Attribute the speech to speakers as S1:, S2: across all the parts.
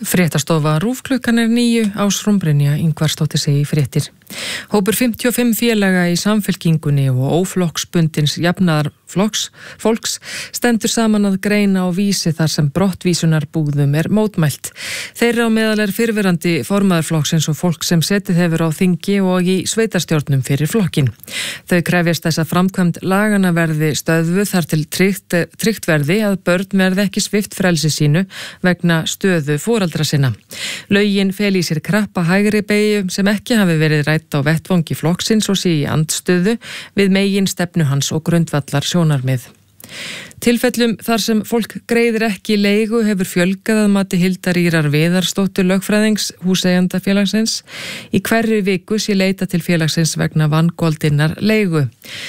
S1: Fréttastofa RÚV klukkan 9 Ásrún Brynja Ingvarsdóttir segi fréttir. Hópur 55 félaga í Samfylkingunni og óflokksbundins jafnaðarfólks stendur saman að greina og vísi þar sem brottvísunarbúðum mótmælt. Þeirra á meðal fyrrverandi formaður flokksins og fólk sem setið hefur á þingi og í sveitarstjórnum fyrir flokkin. Þau krefjast þess að framkvæmd lagana verði stöðvuð þar til tryggt verði að börn verði ekki svipt frelsi sínu vegna stöðu foreldra sinna. Lögin feli í sér krappa hægri beygju sem ekki hafi verið rædd á vettvangi flokksins og sé í andstöðu við megin stefnu hans og grundvallar sjónarmið. Tilfellum þar sem fólk greiðir ekki leigu hefur fjölgað að mati Hildar Ýrar Viðarsdóttur lögfræðings húseigendafélagsins. Í hverri viku sé leita til félagsins vegna vangoldinnar leigu.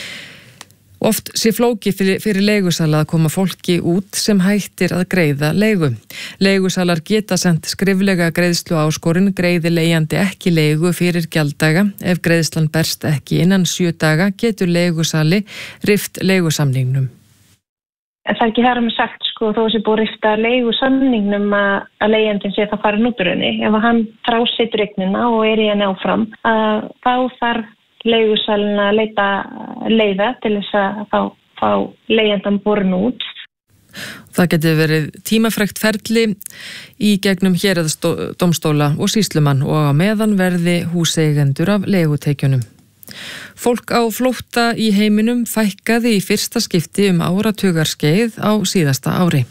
S1: Oft sé flókið fyrir leigusala að koma fólki út sem hættir að greiða leigu. Leigusalar geta sent skriflega greiðslu áskorun greiði leigjandi ekki leigu fyrir gjalddaga. Ef greiðslan berst ekki innan 7 daga getur leigusali rift leigusamningnum.
S2: Það ekki þar með sagt þó sé búið að rifta leigusamningnum að leigjandinn sé það farin út úr henni. Ef hann þrásitur eignina og í henni áfram þá þarf leigusalinn að leita leiða til þess að fá leigjandann borin út.
S1: Það getur verið tímafrekt ferli í gegnum héraðsdómstóla og sýslumann og á meðan verði húseigendur af leigutekjunum. Fólk á flótta í heiminum fækkaði í fyrsta skipti áratugarskeið á síðasta ári.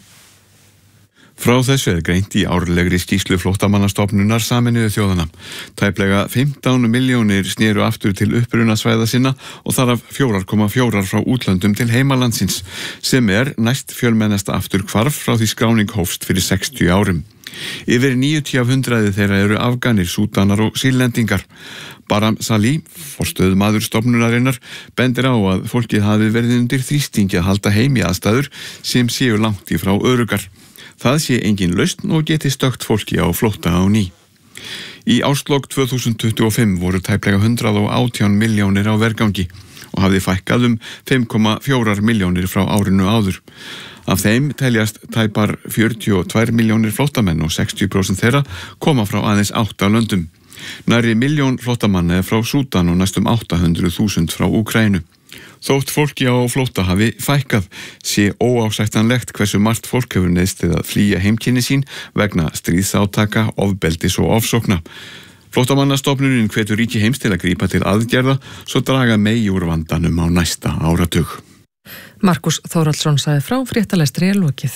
S3: Frá þessu greint í árlegri skýrslu Flóttamannastofnunar Sameinuðu þjóðanna. Tæplega 15 milljónir snéru aftur til upprunasvæða sinna og þar af 4,4 frá útlöndum til heimalandsins, sem næst fjölmennasta aftur hvarf frá því skráning hófst fyrir 60 árum. Yfir 90 af 100 þeirra eru Afganir, Súdanar og Sýrlendingar. Baram Salih, forstöðumaður stofnunarinnar, bendir á að fólkið hafi verið undir þrýstingi að halda heimi aðstæður sem séu langt í frá öruggar. Það sé engin lausn og geti stökkt fólki á flótta á ný. Í árslok 2025 voru tæplega 118 milljónir á vergangi og hafði fækkað 5,4 milljónir frá árinu áður. Af þeim teljast tæpar 42 milljónir flóttamenn og 60% þeirra koma frá aðeins 8 löndum. Nærri 1 milljón flóttamanna frá Súdan og næstum 800.000 frá Úkraínu. Þótt fólki á flótta hafi fækkað sé óásættanlegt hversu margt fólk hefur neyðst til að flýja heimkynni sín vegna stríðsátaka, ofbeldis og ofsókna. Flóttamannastofnunin hvetur ríki heims til að grípa til aðgerða svo draga megi úr vandanum á næsta áratug.
S1: Markus Þórhallsson sagði frá, fréttalestri lokið.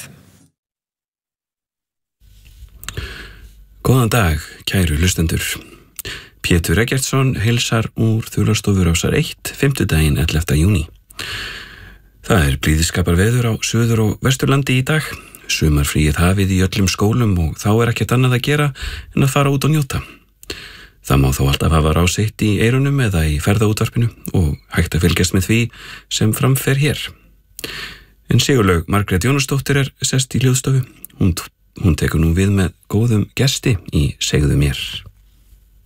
S4: Góðan dag, kæru hlustendur. Pétur Eggertsson heilsar úr Þjóðlastofu Rásar 1, 5. 11. júní. Það blíðskapar veður á Suður- og Vesturlandi í dag. Sumarfríið hafið í öllum skólum og þá ekkert annað að gera en að fara út og njóta. Það má þó alltaf hafa Rás 1 í eyrunum eða í ferðaútvarpinu og hægt að fylgjast með því sem framfer hér. En Sigurlaug Margrét Jónasdóttir sest í hljóðstofu. Hún tekur nú við með góðum gesti í Segðu mér.